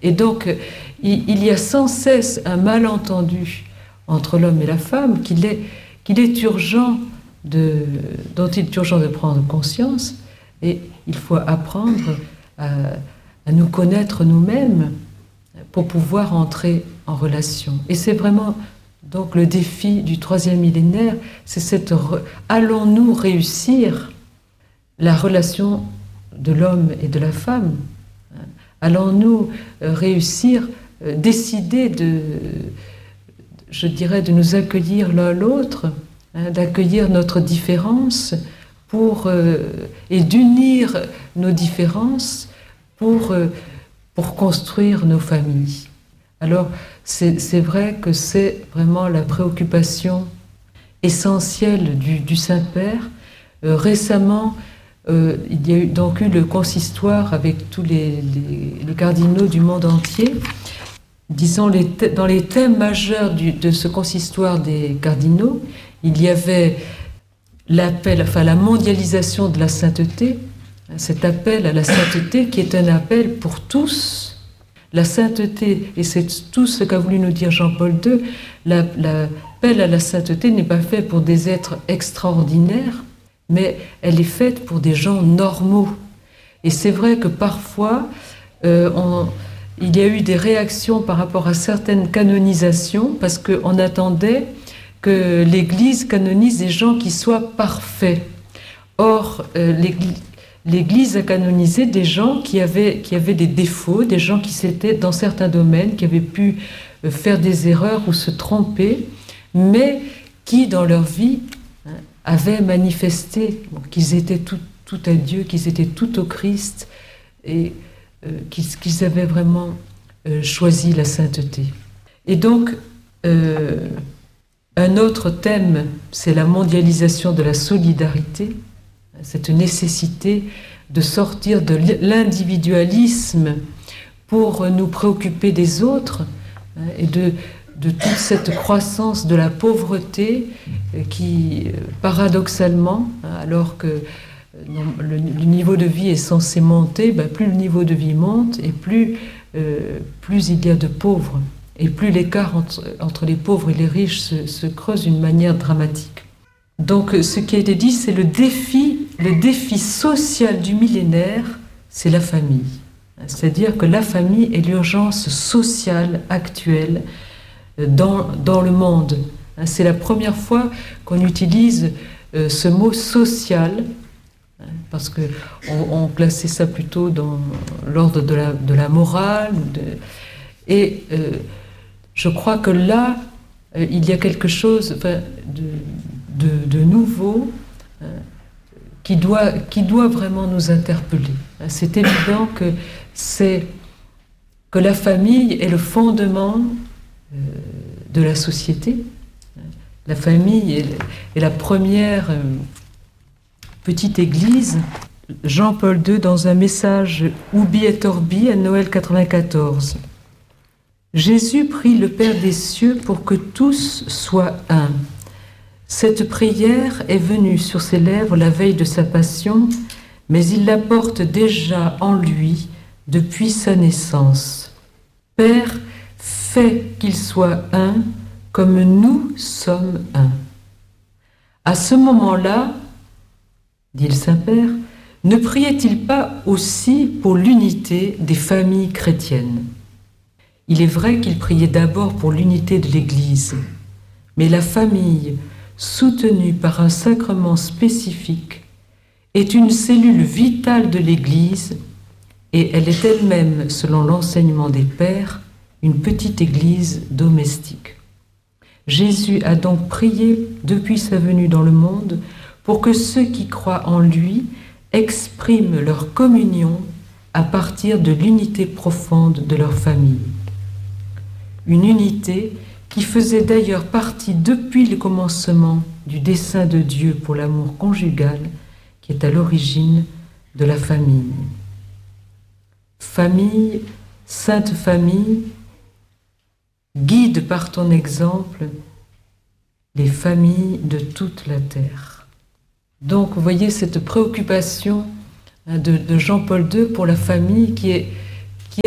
Et donc, il y a sans cesse un malentendu entre l'homme et la femme dont il est urgent de prendre conscience, et il faut apprendre à nous connaître nous-mêmes pour pouvoir entrer en relation. Et c'est vraiment donc le défi du 3e millénaire, c'est allons-nous réussir la relation de l'homme et de la femme? Allons-nous réussir, décider de nous accueillir l'un l'autre, d'accueillir notre différence et d'unir nos différences pour construire nos familles. Alors, c'est vrai que c'est vraiment la préoccupation essentielle du Saint-Père. Récemment, il y a donc eu le consistoire avec tous les cardinaux du monde entier. Disons, dans les thèmes majeurs de ce consistoire des cardinaux, il y avait la mondialisation de la sainteté, cet appel à la sainteté qui est un appel pour tous. La sainteté, et c'est tout ce qu'a voulu nous dire Jean-Paul II, l'appel à la sainteté n'est pas fait pour des êtres extraordinaires, mais elle est faite pour des gens normaux. Et c'est vrai que parfois, il y a eu des réactions par rapport à certaines canonisations, parce qu'on attendait que l'Église canonise des gens qui soient parfaits. Or, l'Église a canonisé des gens qui avaient des défauts, des gens qui s'étaient, dans certains domaines, qui avaient pu faire des erreurs ou se tromper, mais qui, dans leur vie, avaient manifesté qu'ils étaient tout à Dieu, qu'ils étaient tout au Christ, et qu'ils avaient vraiment choisi la sainteté. Et donc, un autre thème, c'est la mondialisation de la solidarité, cette nécessité de sortir de l'individualisme pour nous préoccuper des autres, et de toute cette croissance de la pauvreté qui, paradoxalement, alors que le niveau de vie est censé monter, plus le niveau de vie monte et plus il y a de pauvres, et plus l'écart entre les pauvres et les riches se creuse d'une manière dramatique. Donc ce qui a été dit, c'est le défi social du millénaire, c'est la famille. C'est-à-dire que la famille est l'urgence sociale actuelle dans le monde. C'est la première fois qu'on utilise ce mot social, parce qu'on plaçait ça plutôt dans l'ordre de la morale. Et je crois que là, il y a quelque chose de nouveau qui doit vraiment nous interpeller. C'est évident que la famille est le fondement de la société. La famille est la première petite église. Jean-Paul II, dans un message Ubi et Orbi à Noël 94. Jésus prie le Père des cieux pour que tous soient un. Cette prière est venue sur ses lèvres la veille de sa passion, mais il la porte déjà en lui depuis sa naissance. Père, fais qu'ils soient un comme nous sommes un. À ce moment-là, dit le Saint-Père, ne priait-il pas aussi pour l'unité des familles chrétiennes? Il est vrai qu'il priait d'abord pour l'unité de l'Église, mais la famille, soutenue par un sacrement spécifique, est une cellule vitale de l'Église et elle est elle-même, selon l'enseignement des pères, une petite Église domestique. Jésus a donc prié depuis sa venue dans le monde pour que ceux qui croient en lui expriment leur communion à partir de l'unité profonde de leur famille. Une unité qui faisait d'ailleurs partie depuis le commencement du dessein de Dieu pour l'amour conjugal qui est à l'origine de la famille. Famille, sainte famille, guide par ton exemple les familles de toute la terre. Donc vous voyez cette préoccupation de Jean-Paul II pour la famille qui est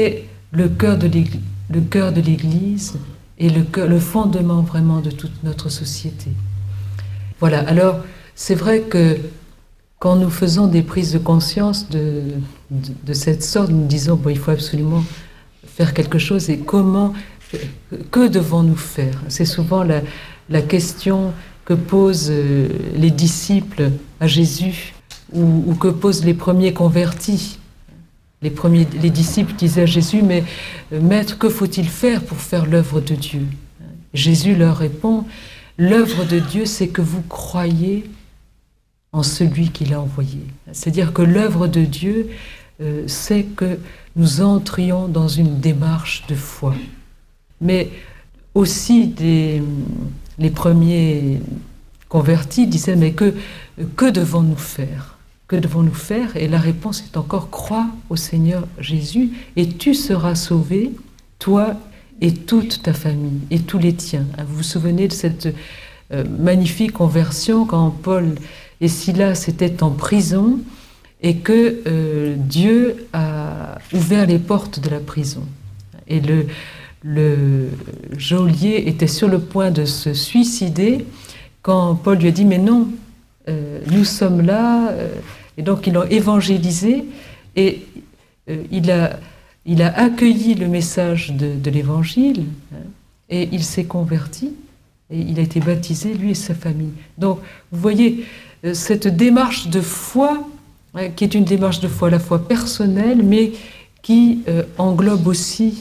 le cœur de l'Église et le fondement vraiment de toute notre société. Voilà, alors c'est vrai que quand nous faisons des prises de conscience de cette sorte, nous disons, bon, il faut absolument faire quelque chose, et que devons-nous faire? C'est souvent la question que posent les disciples à Jésus, ou que posent les premiers convertis. Les disciples disaient à Jésus, mais Maître, que faut-il faire pour faire l'œuvre de Dieu? Jésus leur répond, l'œuvre de Dieu, c'est que vous croyez en celui qui l'a envoyé. C'est-à-dire que l'œuvre de Dieu, c'est que nous entrions dans une démarche de foi. Mais aussi les premiers convertis disaient, mais que devons-nous faire? Que devons-nous faire? Et la réponse est encore, crois au Seigneur Jésus et tu seras sauvé, toi et toute ta famille, et tous les tiens. Vous vous souvenez de cette magnifique conversion quand Paul et Silas étaient en prison et que Dieu a ouvert les portes de la prison. Et le geôlier était sur le point de se suicider quand Paul lui a dit « Mais non, nous sommes là ». Et donc ils l'ont évangélisé et il a accueilli le message de l'évangile et il s'est converti et il a été baptisé, lui et sa famille. Donc vous voyez, cette démarche de foi, qui est une démarche de foi à la fois personnelle, mais qui englobe aussi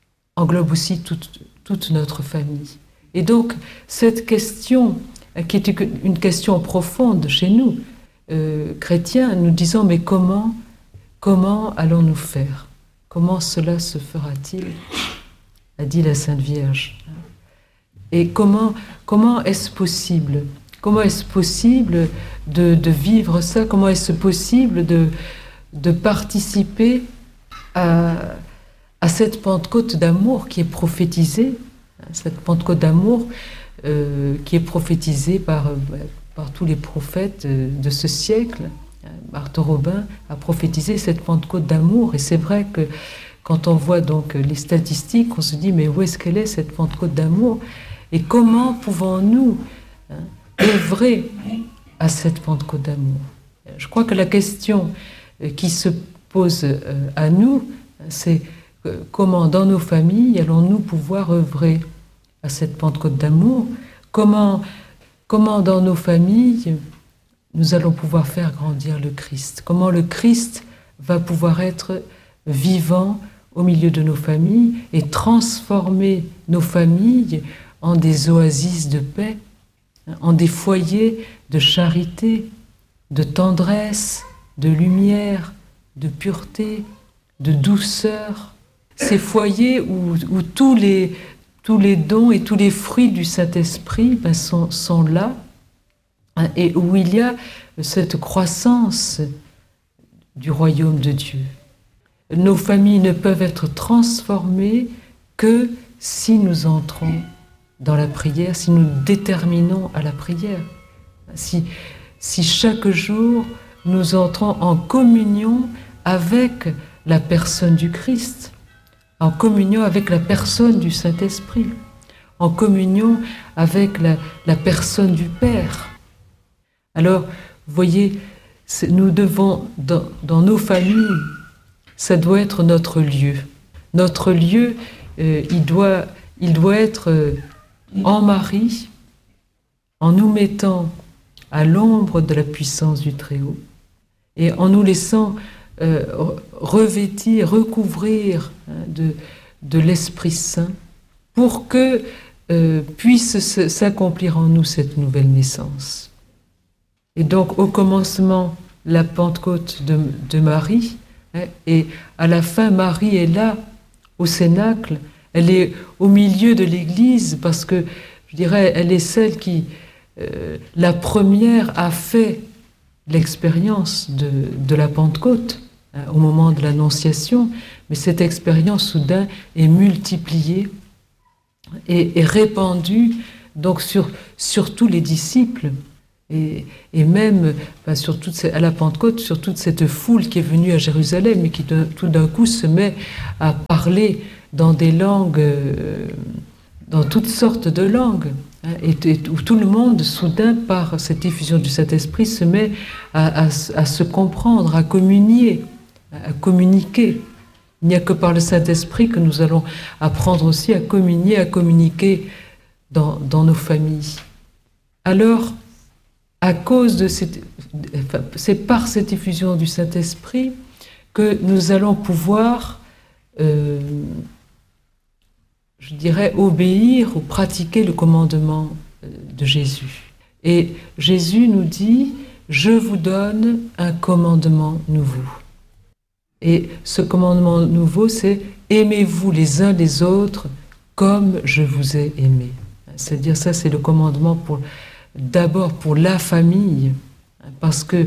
toute notre famille. Et donc cette question, qui est une question profonde chez nous, chrétiens, nous disons, mais comment allons-nous faire? Comment cela se fera-t-il? A dit la Sainte Vierge. Et comment est-ce possible? Comment est-ce possible de vivre ça? Comment est-ce possible de participer à cette Pentecôte d'amour qui est prophétisée, cette Pentecôte d'amour qui est prophétisée par tous les prophètes de ce siècle? Marthe Robin a prophétisé cette Pentecôte d'amour, et c'est vrai que quand on voit donc les statistiques, on se dit mais où est-ce qu'elle est cette Pentecôte d'amour? Et comment pouvons-nous œuvrer à cette Pentecôte d'amour? Je crois que la question qui se pose à nous, c'est comment dans nos familles allons-nous pouvoir œuvrer à cette Pentecôte d'amour? Comment dans nos familles nous allons pouvoir faire grandir le Christ? Comment le Christ va pouvoir être vivant au milieu de nos familles et transformer nos familles en des oasis de paix, en des foyers de charité, de tendresse, de lumière, de pureté, de douceur. Ces foyers où tous les dons et tous les fruits du Saint-Esprit sont là, et où il y a cette croissance du royaume de Dieu. Nos familles ne peuvent être transformées que si nous entrons dans la prière, si nous déterminons à la prière, si chaque jour nous entrons en communion avec la personne du Christ, en communion avec la personne du Saint-Esprit, en communion avec la personne du Père. Alors, vous voyez, nous devons, dans nos familles, ça doit être notre lieu. Notre lieu, il doit être en Marie, en nous mettant à l'ombre de la puissance du Très-Haut et en nous laissant revêtir, recouvrir de l'Esprit Saint pour que puisse s'accomplir en nous cette nouvelle naissance. Et donc au commencement, la Pentecôte de Marie, et à la fin, Marie est là, au Cénacle, elle est au milieu de l'Église parce que, je dirais, elle est celle qui, la première, a fait l'expérience de la Pentecôte au moment de l'Annonciation, mais cette expérience soudain est multipliée et répandue donc sur tous les disciples. Et même à la Pentecôte, sur toute cette foule qui est venue à Jérusalem et qui tout d'un coup se met à parler dans des langues, dans toutes sortes de langues, hein, et où tout le monde, soudain, par cette diffusion du Saint-Esprit, se met à se comprendre, à communier, à communiquer. Il n'y a que par le Saint-Esprit que nous allons apprendre aussi à communier, à communiquer dans nos familles. Alors, à cause de c'est par cette diffusion du Saint-Esprit que nous allons pouvoir, je dirais, obéir ou pratiquer le commandement de Jésus. Et Jésus nous dit, je vous donne un commandement nouveau. Et ce commandement nouveau, c'est aimez-vous les uns les autres comme je vous ai aimé. C'est-à-dire, ça, c'est le commandement d'abord pour la famille, parce que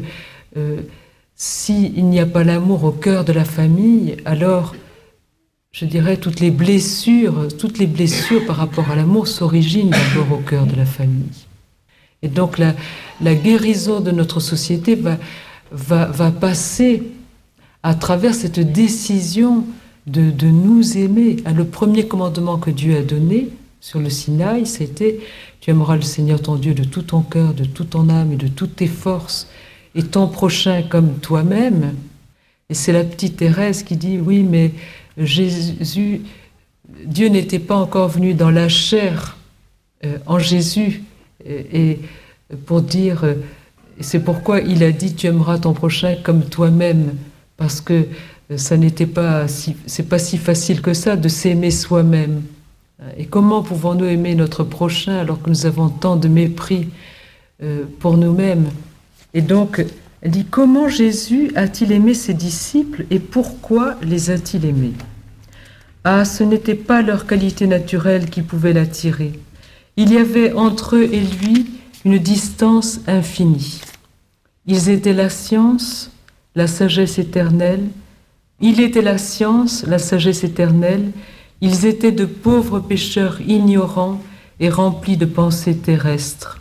s'il n'y a pas l'amour au cœur de la famille, alors, je dirais, toutes les blessures par rapport à l'amour s'originent d'abord au cœur de la famille. Et donc, la guérison de notre société va passer à travers cette décision de nous aimer. Le premier commandement que Dieu a donné sur le Sinaï, c'était « Tu aimeras le Seigneur ton Dieu de tout ton cœur, de toute ton âme et de toutes tes forces, et ton prochain comme toi-même. » Et c'est la petite Thérèse qui dit « Oui, mais Jésus, Dieu n'était pas encore venu dans la chair en Jésus. » Et pour dire, c'est pourquoi il a dit « Tu aimeras ton prochain comme toi-même. » Parce que c'est pas si facile que ça de s'aimer soi-même. Et comment pouvons-nous aimer notre prochain alors que nous avons tant de mépris pour nous-mêmes? Et donc, elle dit, comment Jésus a-t-il aimé ses disciples et pourquoi les a-t-il aimés? Ah, ce n'était pas leur qualité naturelle qui pouvait l'attirer. Il y avait entre eux et lui une distance infinie. Ils étaient la science, la sagesse éternelle. Il était la science, la sagesse éternelle. Ils étaient de pauvres pécheurs ignorants et remplis de pensées terrestres.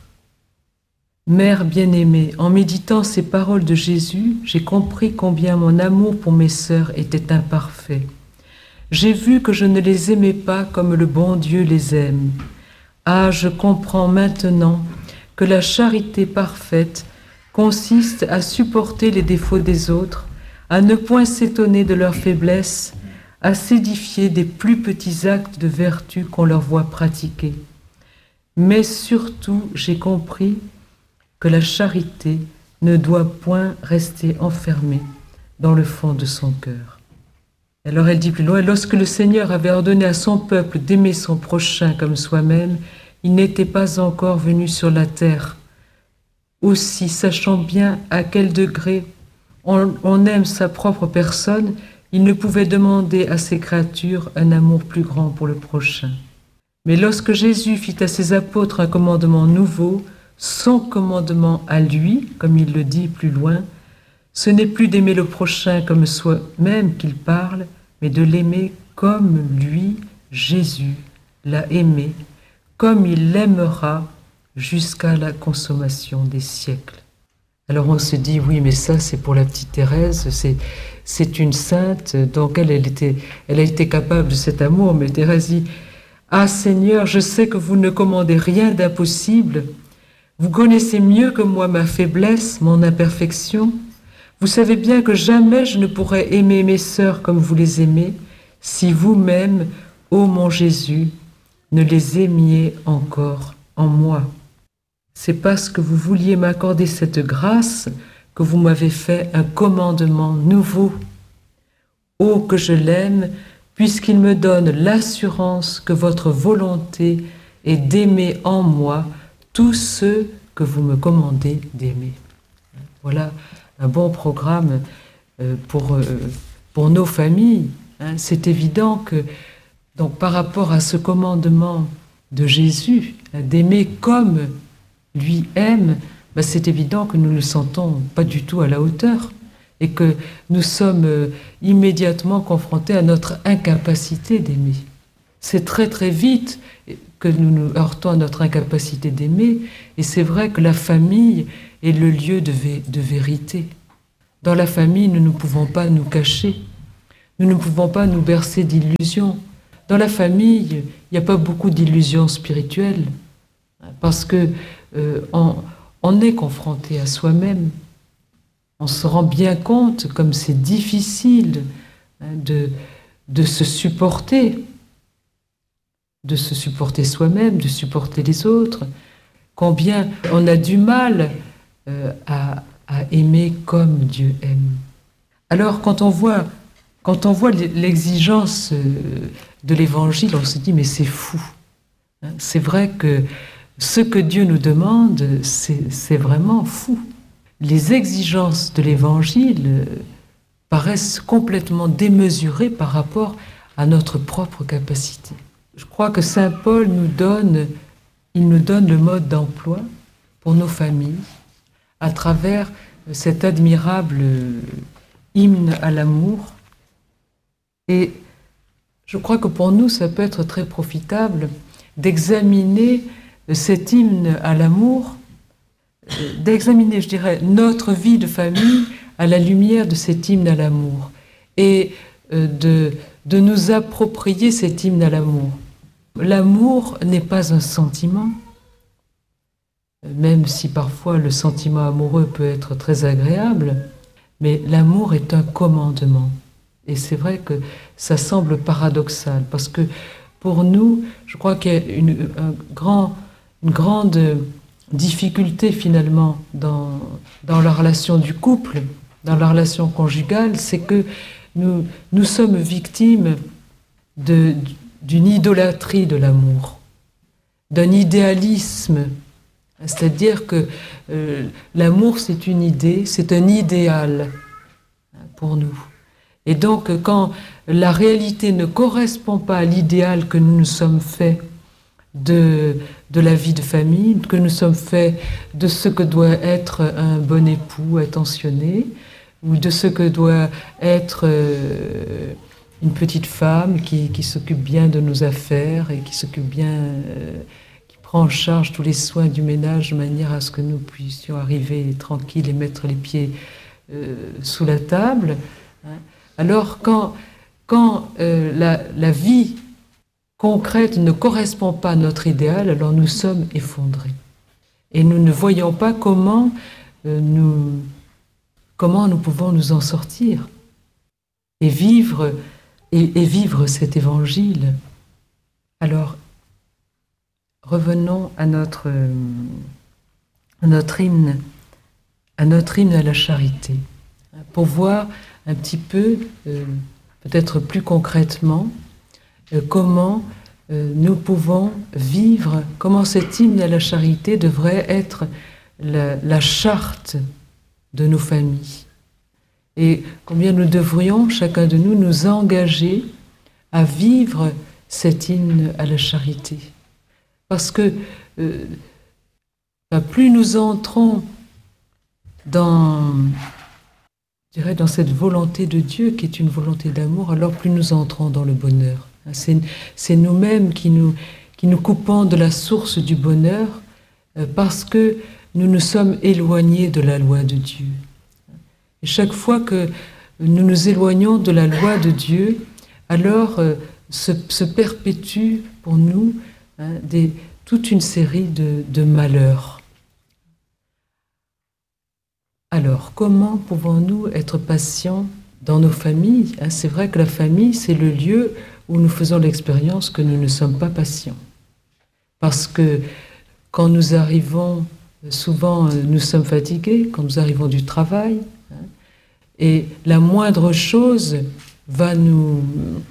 Mère bien-aimée, en méditant ces paroles de Jésus, j'ai compris combien mon amour pour mes sœurs était imparfait. J'ai vu que je ne les aimais pas comme le bon Dieu les aime. Ah, je comprends maintenant que la charité parfaite consiste à supporter les défauts des autres, à ne point s'étonner de leurs faiblesses, à s'édifier des plus petits actes de vertu qu'on leur voit pratiquer. Mais surtout, j'ai compris que la charité ne doit point rester enfermée dans le fond de son cœur. Alors elle dit plus loin, lorsque le Seigneur avait ordonné à son peuple d'aimer son prochain comme soi-même, il n'était pas encore venu sur la terre. Aussi, sachant bien à quel degré on aime sa propre personne, il ne pouvait demander à ses créatures un amour plus grand pour le prochain. Mais lorsque Jésus fit à ses apôtres un commandement nouveau, son commandement à lui, comme il le dit plus loin, ce n'est plus d'aimer le prochain comme soi-même qu'il parle, mais de l'aimer comme lui, Jésus, l'a aimé, comme il l'aimera jusqu'à la consommation des siècles. Alors on se dit, oui, mais ça c'est pour la petite Thérèse, c'est une sainte, donc elle a été capable de cet amour, mais Thérèse dit, ah Seigneur, je sais que vous ne commandez rien d'impossible, vous connaissez mieux que moi ma faiblesse, mon imperfection, vous savez bien que jamais je ne pourrais aimer mes sœurs comme vous les aimez, si vous-même, ô mon Jésus, ne les aimiez encore en moi. C'est parce que vous vouliez m'accorder cette grâce que vous m'avez fait un commandement nouveau. Ô que je l'aime, puisqu'il me donne l'assurance que votre volonté est d'aimer en moi tous ceux que vous me commandez d'aimer. Voilà un bon programme pour nos familles. C'est évident que, donc, par rapport à ce commandement de Jésus, d'aimer comme lui aime, c'est évident que nous ne le sentons pas du tout à la hauteur et que nous sommes immédiatement confrontés à notre incapacité d'aimer. C'est très très vite, que nous nous heurtons à notre incapacité d'aimer. Et c'est vrai que la famille est le lieu de vérité. Dans la famille, nous ne pouvons pas nous cacher. Nous ne pouvons pas nous bercer d'illusions. Dans la famille, il n'y a pas beaucoup d'illusions spirituelles, parce que on est confronté à soi-même. On se rend bien compte comme c'est difficile de se supporter soi-même, de supporter les autres, combien on a du mal à aimer comme Dieu aime. Alors quand on voit l'exigence de l'Évangile, on se dit mais c'est fou. C'est vrai que ce que Dieu nous demande, c'est vraiment fou. Les exigences de l'Évangile paraissent complètement démesurées par rapport à notre propre capacité. Je crois que Saint Paul nous donne le mode d'emploi pour nos familles à travers cet admirable hymne à l'amour. Et je crois que pour nous, ça peut être très profitable d'examiner cet hymne à l'amour, d'examiner, je dirais, notre vie de famille à la lumière de cet hymne à l'amour et de nous approprier cet hymne à l'amour. L'amour n'est pas un sentiment, même si parfois le sentiment amoureux peut être très agréable, mais l'amour est un commandement. Et c'est vrai que ça semble paradoxal, parce que pour nous, je crois qu'il y a une grande difficulté finalement dans la relation du couple, dans la relation conjugale, c'est que nous sommes victimes d'une idolâtrie de l'amour, d'un idéalisme. C'est-à-dire que l'amour, c'est une idée, c'est un idéal pour nous. Et donc, quand la réalité ne correspond pas à l'idéal que nous nous sommes faits de la vie de famille, que nous sommes faits de ce que doit être un bon époux attentionné, ou de ce que doit être une petite femme qui s'occupe bien de nos affaires et qui s'occupe bien, qui prend en charge tous les soins du ménage de manière à ce que nous puissions arriver tranquilles et mettre les pieds sous la table. Alors quand la vie concrète ne correspond pas à notre idéal, alors nous sommes effondrés. Et nous ne voyons pas comment nous pouvons nous en sortir et vivre cet évangile. Alors, revenons à notre hymne à la charité, pour voir un petit peu, peut-être plus concrètement, comment nous pouvons vivre, comment cet hymne à la charité devrait être la charte de nos familles. Et combien nous devrions, chacun de nous, nous engager à vivre cet hymne à la charité. Parce que plus nous entrons dans cette volonté de Dieu, qui est une volonté d'amour, alors plus nous entrons dans le bonheur. C'est nous-mêmes qui nous coupons de la source du bonheur parce que nous nous sommes éloignés de la loi de Dieu. Et chaque fois que nous nous éloignons de la loi de Dieu, alors se perpétue pour nous toute une série de malheurs. Alors, comment pouvons-nous être patients dans nos familles ? C'est vrai que la famille, c'est le lieu où nous faisons l'expérience que nous ne sommes pas patients. Parce que quand nous arrivons, souvent nous sommes fatigués, quand nous arrivons du travail, et la moindre chose va nous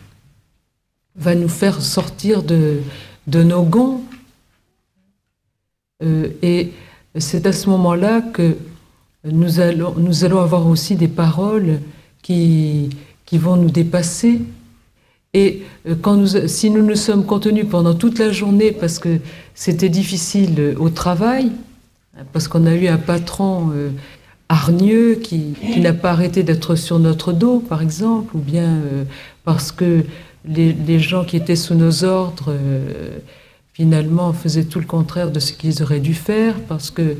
faire sortir de nos gonds. Et c'est à ce moment-là que nous allons avoir aussi des paroles qui vont nous dépasser. Et si nous nous sommes contenus pendant toute la journée parce que c'était difficile au travail, parce qu'on a eu un patron hargneux qui n'a pas arrêté d'être sur notre dos, par exemple, ou bien parce que les gens qui étaient sous nos ordres finalement faisaient tout le contraire de ce qu'ils auraient dû faire parce que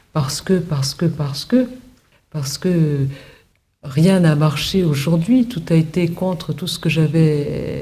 rien n'a marché aujourd'hui, tout a été contre tout ce que j'avais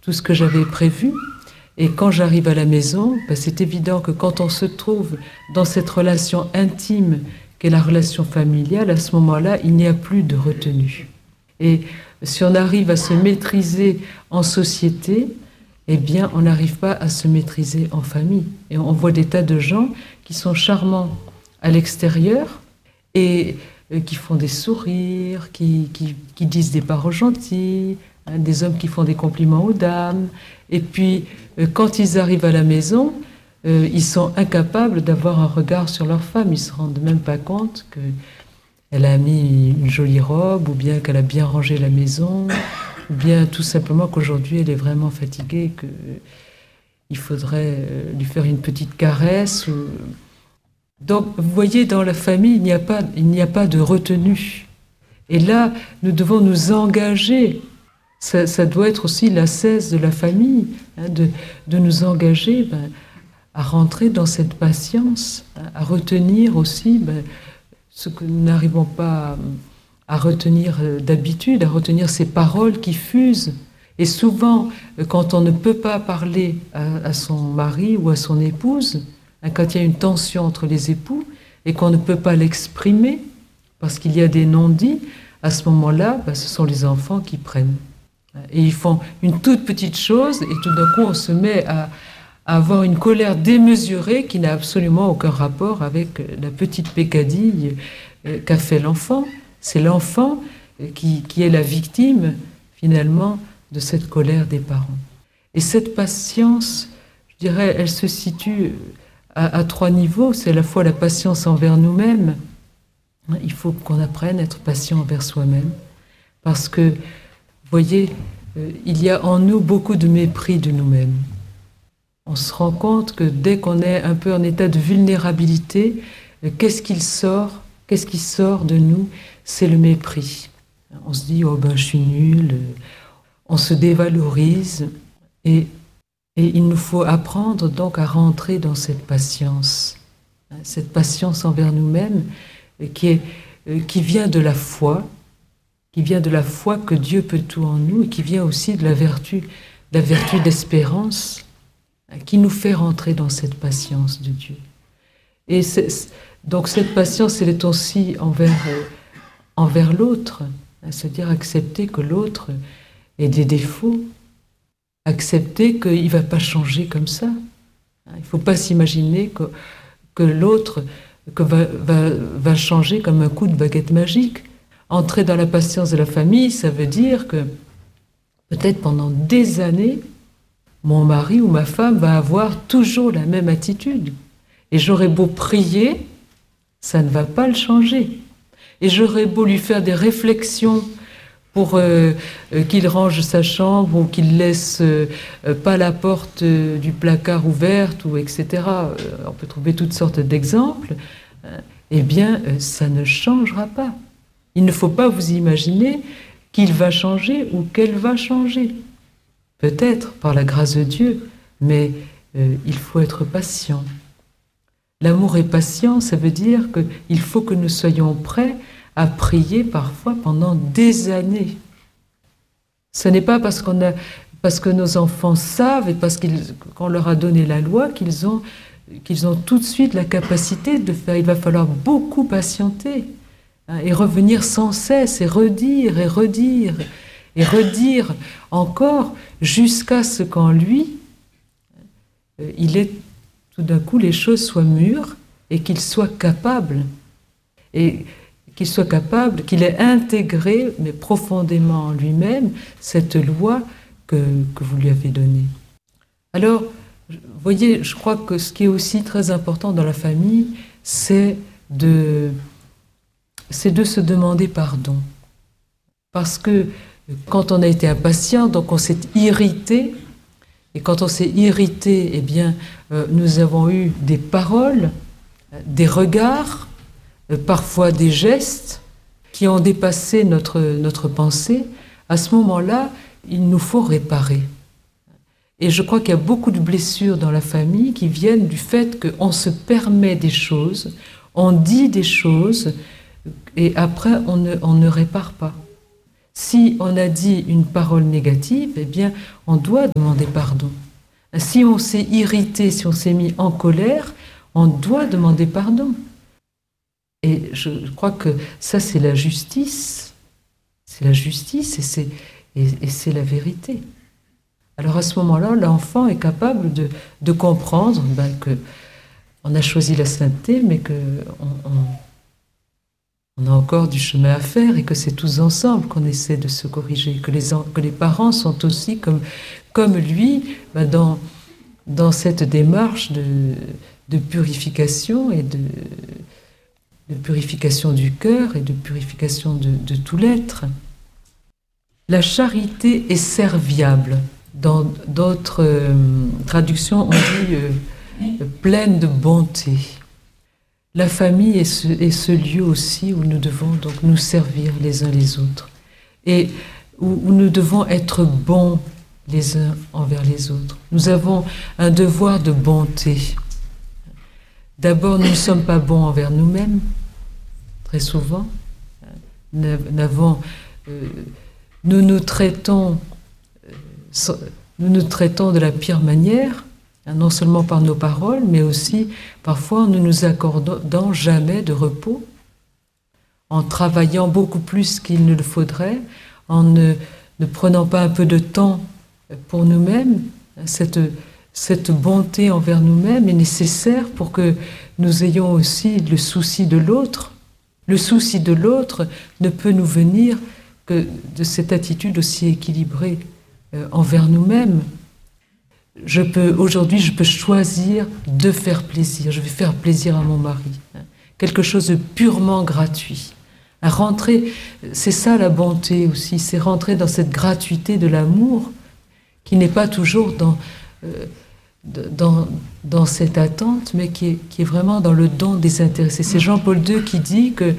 prévu. Et quand j'arrive à la maison, c'est évident que quand on se trouve dans cette relation intime qu'est la relation familiale, à ce moment-là, il n'y a plus de retenue. Et si on arrive à se maîtriser en société, eh bien, on n'arrive pas à se maîtriser en famille. Et on voit des tas de gens qui sont charmants à l'extérieur et qui font des sourires, qui disent des paroles gentilles, hein, des hommes qui font des compliments aux dames. Et puis, quand ils arrivent à la maison, ils sont incapables d'avoir un regard sur leur femme. Ils ne se rendent même pas compte qu'elle a mis une jolie robe, ou bien qu'elle a bien rangé la maison, ou bien tout simplement qu'aujourd'hui elle est vraiment fatiguée, qu'il faudrait lui faire une petite caresse. Donc, vous voyez, dans la famille, il n'y a pas de retenue. Et là, nous devons nous engager. Ça doit être aussi l'ascèse de la famille, hein, de nous engager à rentrer dans cette patience, à retenir aussi ce que nous n'arrivons pas à retenir d'habitude, à retenir ces paroles qui fusent. Et souvent, quand on ne peut pas parler à son mari ou à son épouse, hein, quand il y a une tension entre les époux et qu'on ne peut pas l'exprimer parce qu'il y a des non-dits, à ce moment-là, ce sont les enfants qui prennent. Et ils font une toute petite chose et tout d'un coup on se met à avoir une colère démesurée qui n'a absolument aucun rapport avec la petite peccadille qu'a fait l'enfant. C'est l'enfant qui est la victime finalement de cette colère des parents. Et cette patience, je dirais, elle se situe à 3 niveaux. C'est à la fois la patience envers nous-mêmes. Il faut qu'on apprenne à être patient envers soi-même parce que vous voyez, il y a en nous beaucoup de mépris de nous-mêmes. On se rend compte que dès qu'on est un peu en état de vulnérabilité, qu'est-ce qui sort de nous? C'est le mépris. On se dit, oh je suis nul, on se dévalorise et il nous faut apprendre donc à rentrer dans cette patience envers nous-mêmes qui vient de la foi, que Dieu peut tout en nous, et qui vient aussi de la vertu d'espérance, qui nous fait rentrer dans cette patience de Dieu. Et donc cette patience, elle est aussi envers l'autre, c'est-à-dire accepter que l'autre ait des défauts, accepter qu'il ne va pas changer comme ça. Il ne faut pas s'imaginer que l'autre va changer comme un coup de baguette magique. Entrer dans la patience de la famille, ça veut dire que peut-être pendant des années, mon mari ou ma femme va avoir toujours la même attitude. Et j'aurais beau prier, ça ne va pas le changer. Et j'aurais beau lui faire des réflexions pour qu'il range sa chambre ou qu'il laisse pas la porte du placard ouverte, ou etc. On peut trouver toutes sortes d'exemples. Eh bien, ça ne changera pas. Il ne faut pas vous imaginer qu'il va changer ou qu'elle va changer. Peut-être par la grâce de Dieu, mais il faut être patient. L'amour est patient, ça veut dire qu'il faut que nous soyons prêts à prier parfois pendant des années. Ce n'est pas parce que nos enfants savent et parce qu'on leur a donné la loi qu'ils ont tout de suite la capacité de faire. Il va falloir beaucoup patienter. Et revenir sans cesse, et redire, et redire, et redire encore, jusqu'à ce qu'en lui, tout d'un coup, les choses soient mûres, et qu'il soit capable, qu'il ait intégré, mais profondément en lui-même, cette loi que vous lui avez donnée. Alors, vous voyez, je crois que ce qui est aussi très important dans la famille, c'est de se demander pardon. Parce que quand on a été impatient, donc on s'est irrité, et quand on s'est irrité, eh bien, nous avons eu des paroles, des regards, parfois des gestes qui ont dépassé notre pensée. À ce moment-là, il nous faut réparer. Et je crois qu'il y a beaucoup de blessures dans la famille qui viennent du fait qu'on se permet des choses, on dit des choses, et après on ne répare pas. Si on a dit une parole négative, eh bien, on doit demander pardon. Si on s'est irrité, si on s'est mis en colère, on doit demander pardon. Et je crois que ça, c'est la justice. C'est la justice et c'est la vérité. Alors à ce moment-là, l'enfant est capable de comprendre qu'on a choisi la sainteté, mais qu'on a encore du chemin à faire et que c'est tous ensemble qu'on essaie de se corriger, que les parents sont aussi comme lui dans cette démarche de purification et de purification du cœur et de purification de tout l'être. La charité est serviable. Dans d'autres traductions, on dit pleine de bonté. La famille est ce lieu aussi où nous devons donc nous servir les uns les autres et où nous devons être bons les uns envers les autres. Nous avons un devoir de bonté. D'abord, nous ne sommes pas bons envers nous-mêmes, très souvent. Nous nous traitons de la pire manière, non seulement par nos paroles, mais aussi parfois en ne nous accordant jamais de repos, en travaillant beaucoup plus qu'il ne le faudrait, en ne prenant pas un peu de temps pour nous-mêmes. Cette bonté envers nous-mêmes est nécessaire pour que nous ayons aussi le souci de l'autre. Le souci de l'autre ne peut nous venir que de cette attitude aussi équilibrée envers nous-mêmes. Aujourd'hui, je peux choisir de faire plaisir. Je vais faire plaisir à mon mari. Quelque chose de purement gratuit. Rentrer, c'est ça la bonté aussi, c'est rentrer dans cette gratuité de l'amour qui n'est pas toujours dans cette attente, mais qui est vraiment dans le don désintéressé. C'est Jean-Paul II qui dit que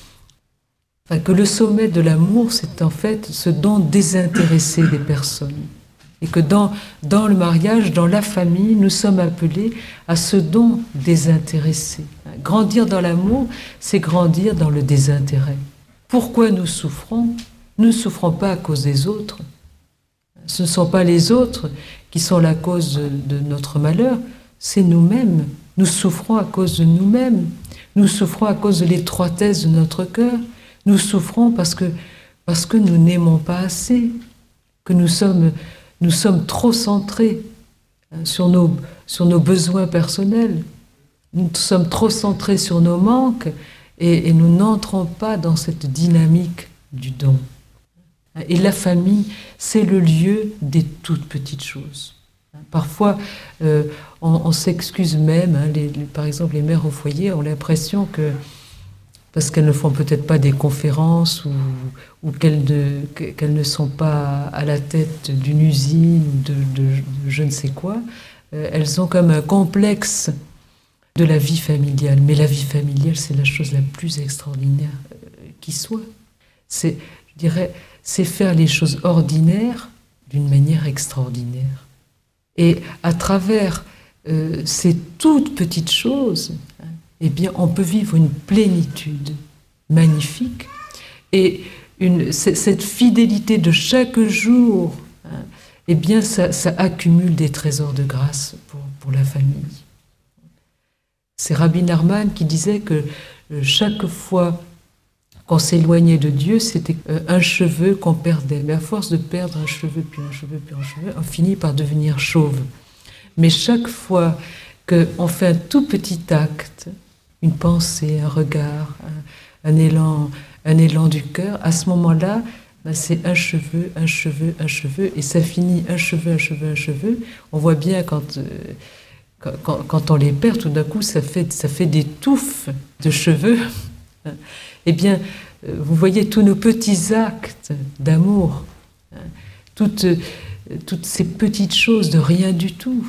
le sommet de l'amour, c'est en fait ce don désintéressé des personnes. Et que dans le mariage, dans la famille, nous sommes appelés à ce don désintéressé. Grandir dans l'amour, c'est grandir dans le désintérêt. Pourquoi nous souffrons ? Nous ne souffrons pas à cause des autres. Ce ne sont pas les autres qui sont la cause de notre malheur, c'est nous-mêmes. Nous souffrons à cause de nous-mêmes. Nous souffrons à cause de l'étroitesse de notre cœur. Nous souffrons parce que nous n'aimons pas assez, que nous sommes trop centrés sur nos besoins personnels. Nous sommes trop centrés sur nos manques et nous n'entrons pas dans cette dynamique du don. Et la famille, c'est le lieu des toutes petites choses. Parfois, on s'excuse même, par exemple les mères au foyer ont l'impression que, parce qu'elles ne font peut-être pas des conférences ou qu'elles ne sont pas à la tête d'une usine ou de je ne sais quoi, elles ont comme un complexe de la vie familiale. Mais la vie familiale, c'est la chose la plus extraordinaire qui soit. Je dirais, c'est faire les choses ordinaires d'une manière extraordinaire. Et à travers ces toutes petites choses, eh bien, on peut vivre une plénitude magnifique. Et cette fidélité de chaque jour, eh bien, ça accumule des trésors de grâce pour la famille. C'est Rabbi Nachman qui disait que chaque fois qu'on s'éloignait de Dieu, c'était un cheveu qu'on perdait. Mais à force de perdre un cheveu, puis un cheveu, puis un cheveu, on finit par devenir chauve. Mais chaque fois qu'on fait un tout petit acte, une pensée, un regard, un élan du cœur, à ce moment-là, c'est un cheveu, un cheveu, un cheveu, et ça finit un cheveu, un cheveu, un cheveu. On voit bien quand on les perd, tout d'un coup, ça fait des touffes de cheveux. Eh bien, vous voyez tous nos petits actes d'amour, toutes ces petites choses de rien du tout,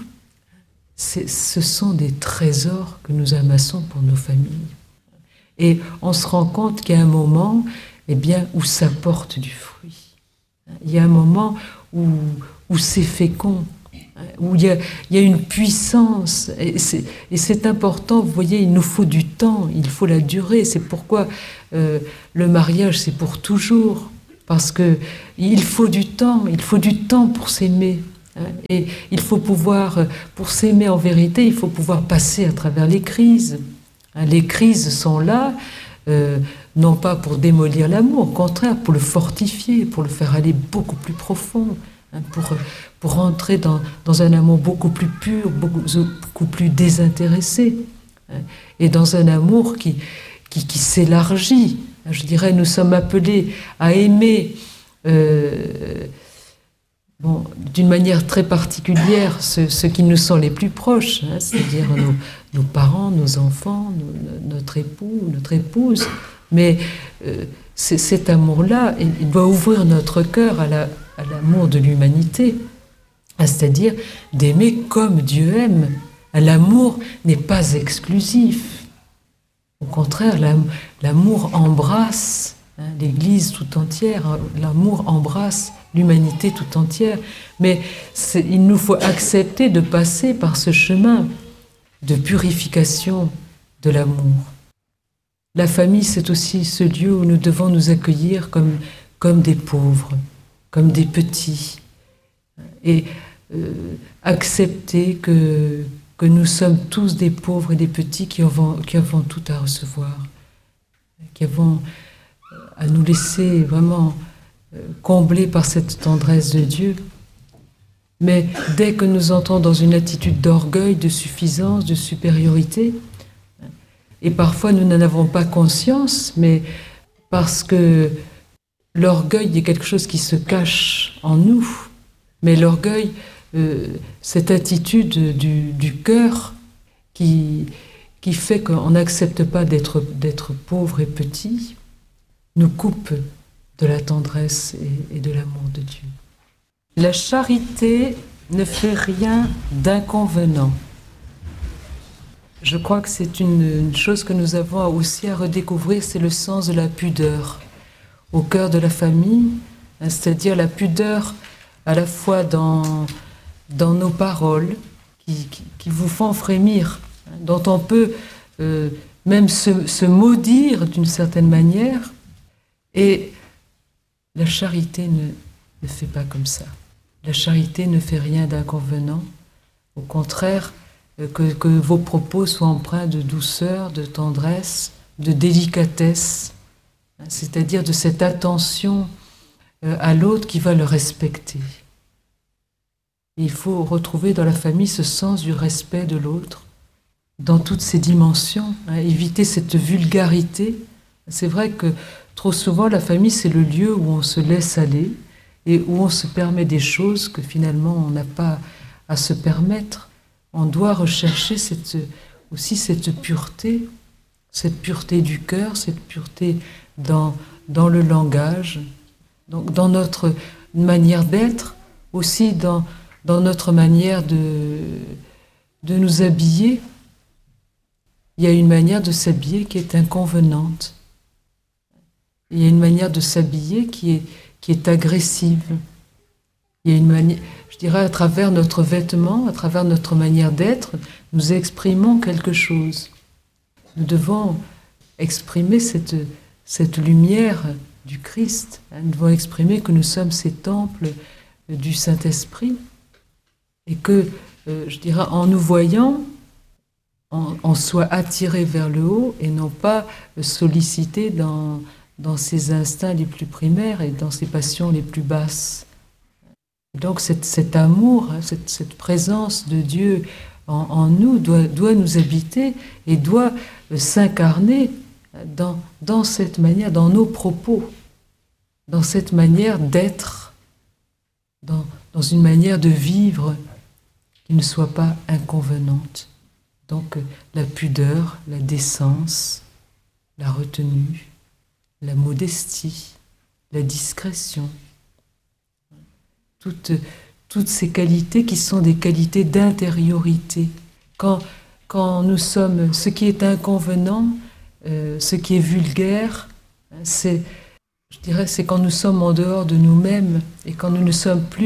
ce sont des trésors que nous amassons pour nos familles. Et on se rend compte qu'il y a un moment, eh bien, où ça porte du fruit. Il y a un moment où c'est fécond. où il y a une puissance. Et c'est important, vous voyez, il nous faut du temps, il faut la durée. C'est pourquoi le mariage, c'est pour toujours. Parce qu'il faut du temps pour s'aimer. Et il faut pouvoir, pour s'aimer en vérité, il faut pouvoir passer à travers les crises. Les crises sont là, non pas pour démolir l'amour, au contraire, pour le fortifier, pour le faire aller beaucoup plus profond, pour rentrer dans un amour beaucoup plus pur, beaucoup plus désintéressé, et dans un amour qui s'élargit. Je dirais, nous sommes appelés à aimer d'une manière très particulière ceux qui nous sont les plus proches, c'est-à-dire nos parents, nos enfants, notre époux, notre épouse. Mais cet amour-là, il doit ouvrir notre cœur à l'amour de l'humanité, c'est-à-dire d'aimer comme Dieu aime. L'amour n'est pas exclusif. Au contraire, l'amour embrasse l'Église tout entière, l'amour embrasse l'humanité tout entière. Mais il nous faut accepter de passer par ce chemin de purification de l'amour. La famille, c'est aussi ce lieu où nous devons nous accueillir comme des pauvres, comme des petits, et accepter que nous sommes tous des pauvres et des petits qui avons tout à recevoir, qui avons à nous laisser vraiment comblés par cette tendresse de Dieu. Mais dès que nous entrons dans une attitude d'orgueil, de suffisance, de supériorité, et parfois nous n'en avons pas conscience, mais parce que l'orgueil est quelque chose qui se cache en nous, mais l'orgueil, cette attitude du cœur qui fait qu'on n'accepte pas d'être pauvre et petit, nous coupe de la tendresse et de l'amour de Dieu. La charité ne fait rien d'inconvenant. Je crois que c'est une chose que nous avons aussi à redécouvrir, c'est le sens de la pudeur au cœur de la famille, c'est-à-dire la pudeur à la fois dans nos paroles qui vous font frémir, dont on peut même se maudire d'une certaine manière. Et la charité ne fait pas comme ça. La charité ne fait rien d'inconvenant. Au contraire, que vos propos soient empreints de douceur, de tendresse, de délicatesse, c'est-à-dire de cette attention à l'autre qui va le respecter. Il faut retrouver dans la famille ce sens du respect de l'autre, dans toutes ses dimensions, éviter cette vulgarité. C'est vrai que trop souvent, la famille, c'est le lieu où on se laisse aller et où on se permet des choses que finalement on n'a pas à se permettre. On doit rechercher aussi cette pureté du cœur, cette pureté dans le langage, donc dans notre manière d'être, aussi dans notre manière de nous habiller. Il y a une manière de s'habiller qui est inconvenante. Il y a une manière de s'habiller qui est agressive. Il y a une manière, je dirais, à travers notre vêtement, à travers notre manière d'être, nous exprimons quelque chose. Nous devons exprimer cette lumière du Christ. Nous devons exprimer que nous sommes ces temples du Saint-Esprit et que, je dirais, en nous voyant, on soit attiré vers le haut et non pas sollicité dans ses instincts les plus primaires et dans ses passions les plus basses. Donc cet amour, cette présence de Dieu en nous doit nous habiter et doit s'incarner dans cette manière, dans nos propos, dans cette manière d'être, dans une manière de vivre qui ne soit pas inconvenante. Donc la pudeur, la décence, la retenue, la modestie, la discrétion, toutes ces qualités qui sont des qualités d'intériorité. Quand nous sommes, ce qui est inconvenant, ce qui est vulgaire, je dirais, c'est quand nous sommes en dehors de nous-mêmes et quand nous ne sommes plus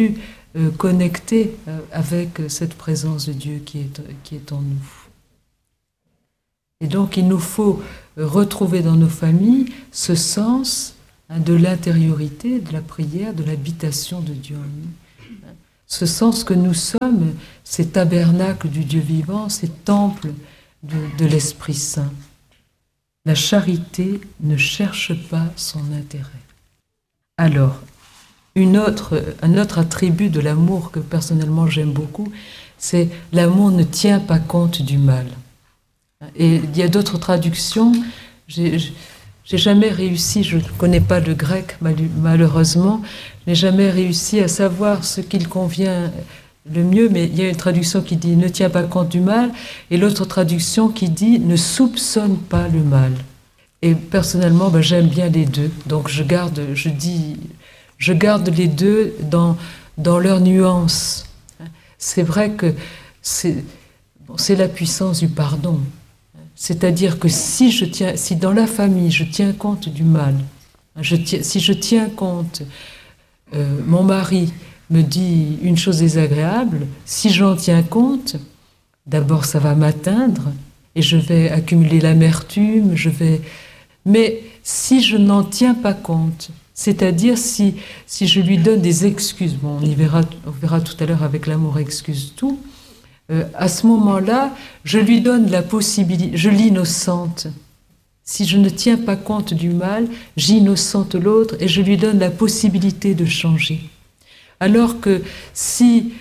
connectés avec cette présence de Dieu qui est en nous. Et donc il nous faut retrouver dans nos familles ce sens de l'intériorité, de la prière, de l'habitation de Dieu en nous. Ce sens que nous sommes, ces tabernacles du Dieu vivant, ces temples de l'Esprit Saint. La charité ne cherche pas son intérêt. Alors, un autre attribut de l'amour que personnellement j'aime beaucoup, c'est l'amour ne tient pas compte du mal. Et il y a d'autres traductions. J'ai jamais réussi, je ne connais pas le grec malheureusement, je n'ai jamais réussi à savoir ce qu'il convient le mieux, mais il y a une traduction qui dit « ne tient pas compte du mal » et l'autre traduction qui dit « ne soupçonne pas le mal ». Et personnellement, j'aime bien les deux, donc je garde les deux dans leur nuance. C'est vrai que c'est la puissance du pardon. C'est-à-dire que si dans la famille je tiens compte du mal, si je tiens compte, mon mari me dit une chose désagréable, si j'en tiens compte, d'abord ça va m'atteindre et je vais accumuler l'amertume, mais si je n'en tiens pas compte, c'est-à-dire si je lui donne des excuses, on verra tout à l'heure avec l'amour excuse tout, à ce moment-là, je lui donne la possibilité, je l'innocente. Si je ne tiens pas compte du mal, j'innocente l'autre et je lui donne la possibilité de changer. Alors que si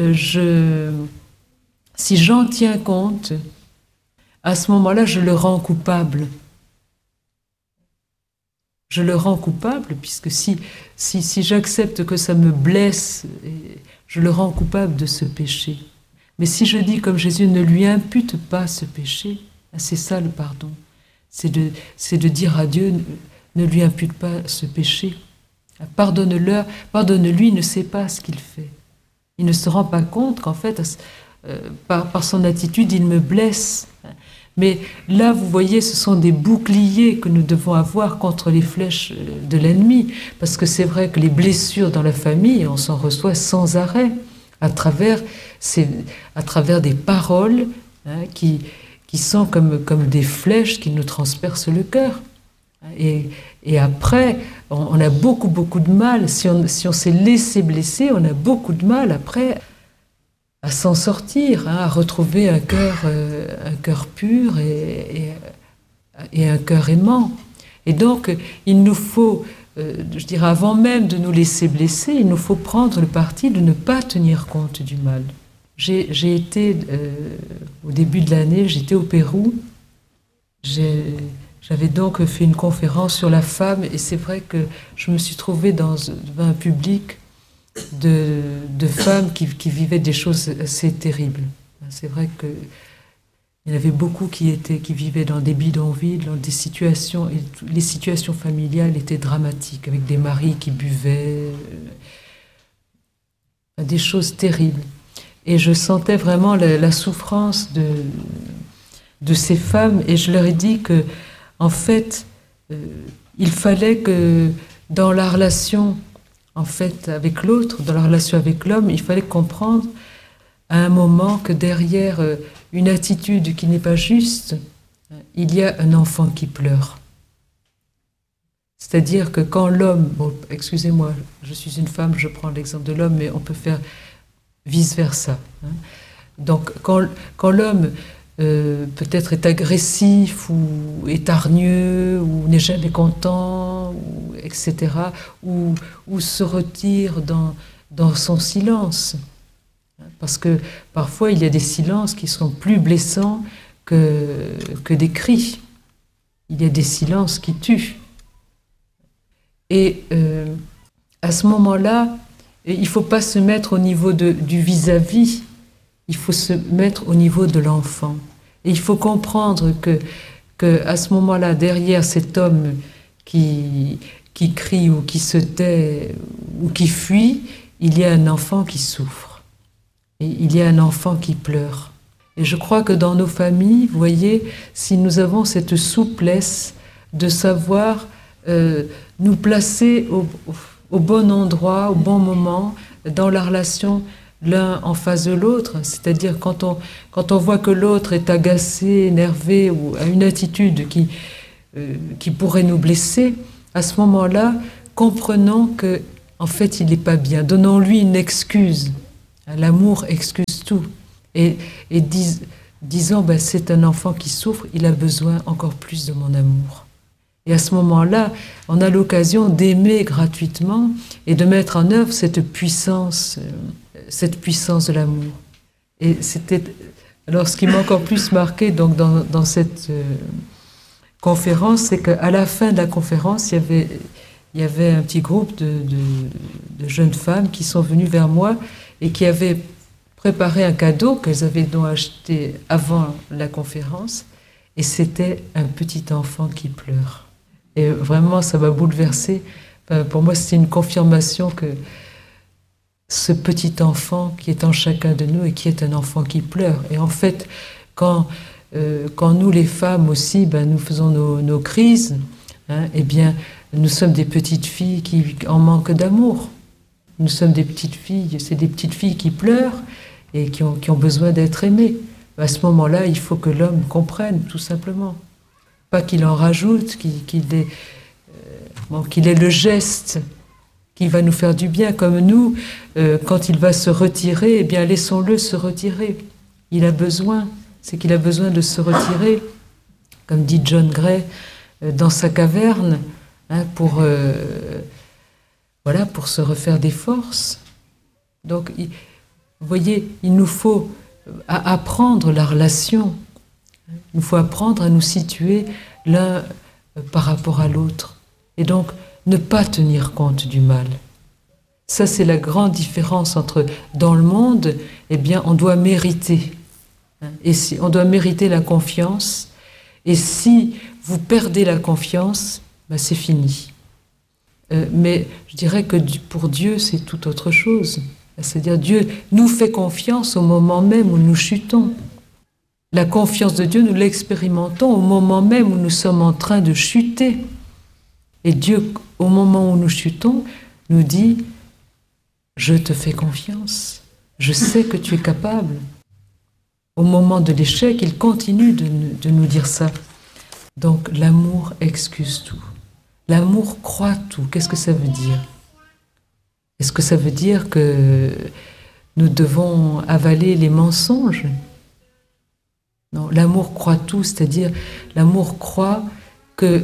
j'en tiens compte, à ce moment-là, je le rends coupable. Je le rends coupable puisque si j'accepte que ça me blesse, je le rends coupable de ce péché. Mais si je dis comme Jésus, ne lui impute pas ce péché, c'est ça le pardon. C'est de dire à Dieu, ne lui impute pas ce péché. Pardonne-lui, il ne sait pas ce qu'il fait. Il ne se rend pas compte qu'en fait, par son attitude, il me blesse. Mais là, vous voyez, ce sont des boucliers que nous devons avoir contre les flèches de l'ennemi. Parce que c'est vrai que les blessures dans la famille, on s'en reçoit sans arrêt. À travers des paroles qui sont comme des flèches qui nous transpercent le cœur. Et après, on a beaucoup de mal. Si on s'est laissé blesser, on a beaucoup de mal après à s'en sortir, à retrouver un cœur pur et un cœur aimant. Et donc, il nous faut, je dirais, avant même de nous laisser blesser, il nous faut prendre le parti de ne pas tenir compte du mal. J'ai été, au début de l'année, j'étais au Pérou. J'avais donc fait une conférence sur la femme et c'est vrai que je me suis trouvée devant un public de femmes qui vivaient des choses assez terribles. C'est vrai que il y en avait beaucoup qui vivaient dans des bidonvilles, dans des situations, et les situations familiales étaient dramatiques, avec des maris qui buvaient, des choses terribles. Et je sentais vraiment la souffrance de ces femmes, et je leur ai dit que, en fait, il fallait que dans la relation, en fait, avec l'autre, dans la relation avec l'homme, il fallait comprendre à un moment que derrière une attitude qui n'est pas juste, il y a un enfant qui pleure. C'est-à-dire que quand l'homme, excusez-moi, je suis une femme, je prends l'exemple de l'homme, mais on peut faire vice-versa. Donc quand l'homme peut-être est agressif ou est hargneux ou n'est jamais content, etc., ou se retire dans son silence. Parce que parfois, il y a des silences qui sont plus blessants que des cris. Il y a des silences qui tuent. Et à ce moment-là, il ne faut pas se mettre au niveau du vis-à-vis, il faut se mettre au niveau de l'enfant. Et il faut comprendre que à ce moment-là, derrière cet homme qui crie ou qui se tait ou qui fuit, il y a un enfant qui souffre. Et il y a un enfant qui pleure. Et je crois que dans nos familles, vous voyez, si nous avons cette souplesse de savoir nous placer au bon endroit, au bon moment, dans la relation l'un en face de l'autre. C'est-à-dire quand on voit que l'autre est agacé, énervé ou a une attitude qui pourrait nous blesser, à ce moment-là, comprenons que en fait, il n'est pas bien. Donnons-lui une excuse. L'amour excuse tout. Et disons, ben, c'est un enfant qui souffre, il a besoin encore plus de mon amour. Et à ce moment-là, on a l'occasion d'aimer gratuitement et de mettre en œuvre cette puissance de l'amour. Et c'était... Alors, ce qui m'a encore plus marqué donc, dans cette conférence, c'est qu'à la fin de la conférence, il y avait un petit groupe de jeunes femmes qui sont venues vers moi et qui avaient préparé un cadeau qu'elles avaient donc acheté avant la conférence. Et c'était un petit enfant qui pleure. Et vraiment, ça m'a bouleversée. Enfin, pour moi, c'était une confirmation que ce petit enfant qui est en chacun de nous et qui est un enfant qui pleure. Et en fait, quand nous, les femmes aussi, ben, nous faisons nos crises, hein, eh bien, nous sommes des petites filles qui en manquent d'amour. Nous sommes des petites filles, c'est des petites filles qui pleurent et qui ont besoin d'être aimées. À ce moment-là, il faut que l'homme comprenne, tout simplement. Pas qu'il en rajoute, qu'il ait le geste qui va nous faire du bien. Comme nous, quand il va se retirer, eh bien, laissons-le se retirer. Il a besoin, c'est qu'il a besoin de se retirer, comme dit John Gray, dans sa caverne, hein, pour se refaire des forces. Donc, vous voyez, il nous faut apprendre la relation. Il nous faut apprendre à nous situer l'un par rapport à l'autre. Et donc, ne pas tenir compte du mal. Ça, c'est la grande différence entre, dans le monde, eh bien, on doit mériter. Et si, on doit mériter la confiance. Et si vous perdez la confiance, ben c'est fini. Mais je dirais que pour Dieu, c'est tout autre chose. C'est-à-dire, Dieu nous fait confiance au moment même où nous chutons. La confiance de Dieu, nous l'expérimentons au moment même où nous sommes en train de chuter. Et Dieu, au moment où nous chutons, nous dit « Je te fais confiance, je sais que tu es capable ». Au moment de l'échec, il continue de nous dire ça. Donc l'amour excuse tout. L'amour croit tout. Qu'est-ce que ça veut dire? Est-ce que ça veut dire que nous devons avaler les mensonges? Non, l'amour croit tout, c'est-à-dire l'amour croit que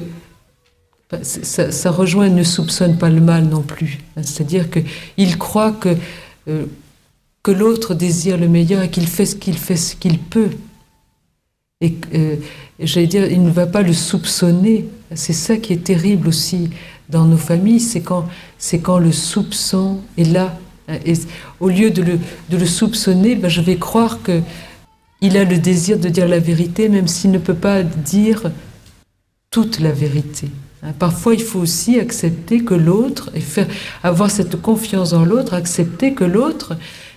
ça rejoint, ne soupçonne pas le mal non plus. C'est-à-dire qu'il croit que l'autre désire le meilleur et qu'il fait ce qu'il peut. Et j'allais dire, il ne va pas le soupçonner. C'est ça qui est terrible aussi dans nos familles, c'est quand le soupçon est là. Et au lieu de le soupçonner, ben je vais croire qu'il a le désir de dire la vérité, même s'il ne peut pas dire toute la vérité. Parfois, il faut aussi accepter que l'autre, et avoir cette confiance en l'autre, accepter que l'autre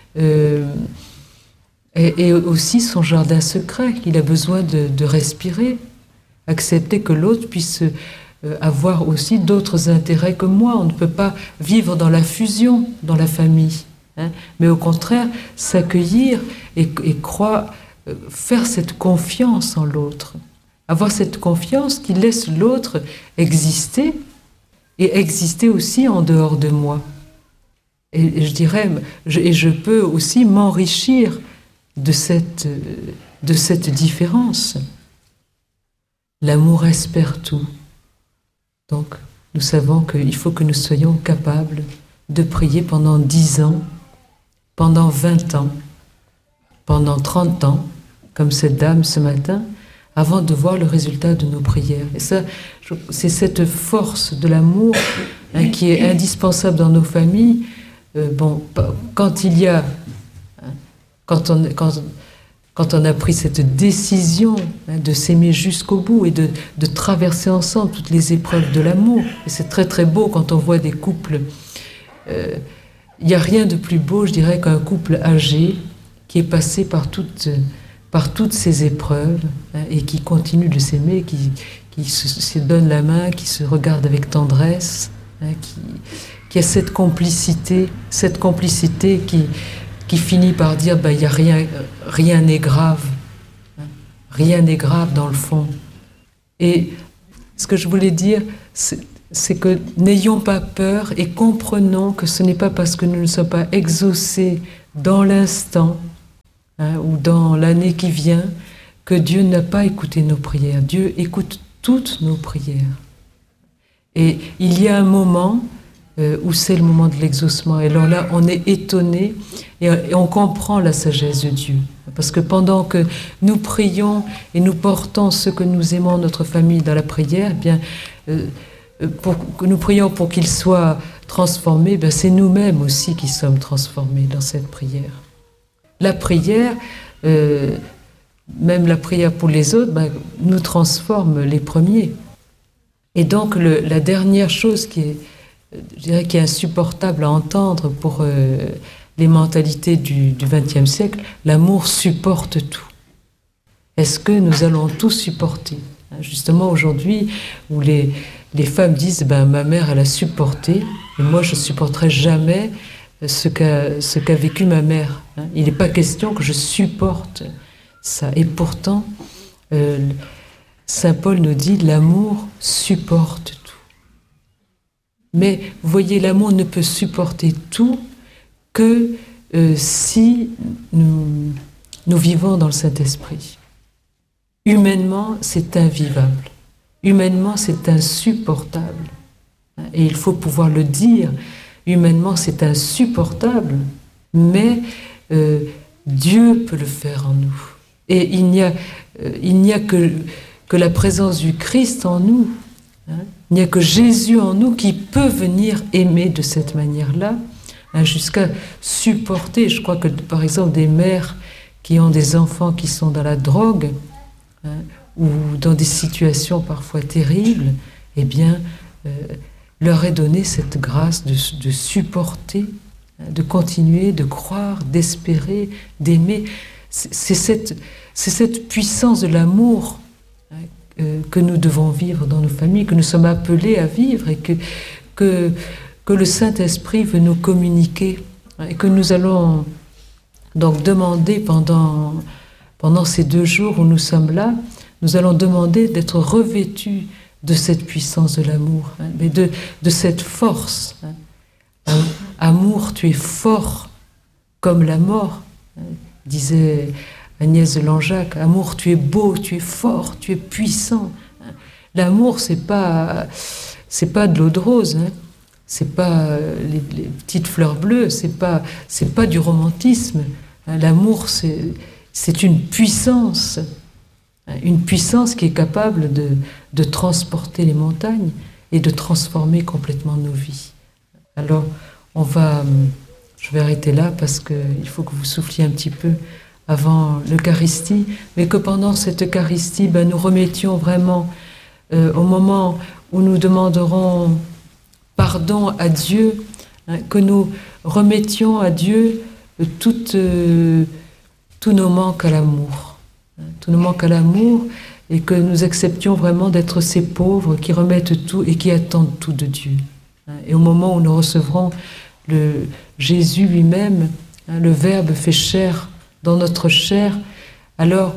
est aussi son jardin secret, qu'il a besoin de respirer. Accepter que l'autre puisse avoir aussi d'autres intérêts que moi. On ne peut pas vivre dans la fusion dans la famille, hein, mais au contraire, s'accueillir et croire, faire cette confiance en l'autre. Avoir cette confiance qui laisse l'autre exister et exister aussi en dehors de moi. Et je dirais, je peux aussi m'enrichir de cette différence. L'amour espère tout. Donc, nous savons qu'il faut que nous soyons capables de prier pendant 10 ans, pendant 20 ans, pendant 30 ans, comme cette dame ce matin, avant de voir le résultat de nos prières. Et ça, c'est cette force de l'amour, hein, qui est indispensable dans nos familles. Quand il y a, hein, quand on a pris cette décision, hein, de s'aimer jusqu'au bout et de traverser ensemble toutes les épreuves de l'amour, et c'est très très beau quand on voit des couples. Il n'y a rien de plus beau, je dirais, qu'un couple âgé qui est passé par toutes ces épreuves, hein, et qui continue de s'aimer, qui se donne la main, qui se regarde avec tendresse, hein, qu'il y a cette complicité qui finit par dire il y a rien n'est grave. Rien n'est grave dans le fond. Et ce que je voulais dire, c'est que n'ayons pas peur et comprenons que ce n'est pas parce que nous ne sommes pas exaucés dans l'instant ou dans l'année qui vient que Dieu n'a pas écouté nos prières. Dieu écoute toutes nos prières. Et il y a un moment où c'est le moment de l'exaucement. Et alors là, on est étonné et on comprend la sagesse de Dieu. Parce que pendant que nous prions et nous portons ce que nous aimons, notre famille, dans la prière, eh bien, que nous prions pour qu'ils soient transformés, ben c'est nous-mêmes aussi qui sommes transformés dans cette prière. La prière, même la prière pour les autres, ben, nous transforme les premiers. Et donc la dernière chose qui est insupportable à entendre pour les mentalités du XXe siècle, l'amour supporte tout. Est-ce que nous allons tout supporter ? Justement aujourd'hui, où les femmes disent ma mère elle a supporté et moi je ne supporterai jamais ce qu'a vécu ma mère. Il n'est pas question que je supporte ça. Et pourtant, Saint Paul nous dit l'amour supporte tout. Mais vous voyez, l'amour ne peut supporter tout que si nous vivons dans le Saint-Esprit. Humainement, c'est invivable. Humainement, c'est insupportable. Et il faut pouvoir le dire. Humainement, c'est insupportable. Mais Dieu peut le faire en nous. Et il n'y a que la présence du Christ en nous. Il n'y a que Jésus en nous qui peut venir aimer de cette manière-là, jusqu'à supporter. Je crois que, par exemple, des mères qui ont des enfants qui sont dans la drogue, ou dans des situations parfois terribles, eh bien, leur est donnée cette grâce de supporter, de continuer, de croire, d'espérer, d'aimer. C'est cette puissance de l'amour que nous devons vivre dans nos familles, que nous sommes appelés à vivre et que le Saint-Esprit veut nous communiquer et que nous allons donc demander pendant ces 2 jours où nous sommes là, nous allons demander d'être revêtus de cette puissance de l'amour, mais de cette force. Amour, tu es fort comme la mort, disait Agnès de Langeac. Amour, tu es beau, tu es fort, tu es puissant. L'amour, c'est pas de l'eau de rose, c'est pas les petites fleurs bleues, c'est pas du romantisme. L'amour, c'est une puissance qui est capable de transporter les montagnes et de transformer complètement nos vies. Alors, je vais arrêter là parce qu'il faut que vous souffliez un petit peu avant l'Eucharistie, mais que pendant cette Eucharistie, nous remettions vraiment, au moment où nous demanderons pardon à Dieu, que nous remettions à Dieu tous nos manques à l'amour. Tous nos manques à l'amour, et que nous acceptions vraiment d'être ces pauvres qui remettent tout et qui attendent tout de Dieu. Et au moment où nous recevrons le Jésus lui-même, le Verbe fait chair dans notre chair, alors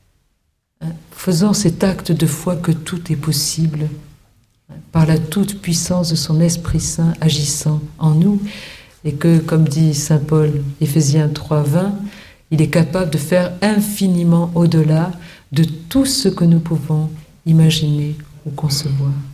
faisons cet acte de foi que tout est possible, par la toute puissance de son Esprit Saint agissant en nous, et que, comme dit Saint Paul, Éphésiens 3:20, il est capable de faire infiniment au-delà de tout ce que nous pouvons imaginer ou concevoir.